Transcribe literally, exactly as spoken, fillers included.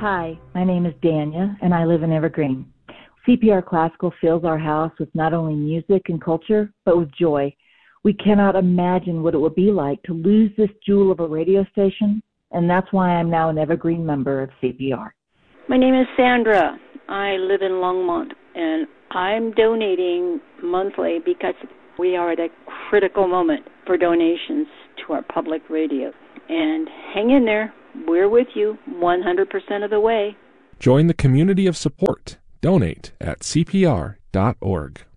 Hi, my name is Dania, and I live in Evergreen. C P R Classical fills our house with not only music and culture, but with joy. We cannot imagine what it would be like to lose this jewel of a radio station, and that's why I'm now an Evergreen member of C P R. My name is Sandra. I live in Longmont, and I'm donating monthly because we are at a critical moment for donations to our public radio. And hang in there. We're with you one hundred percent of the way. Join the community of support. Donate at C P R dot org.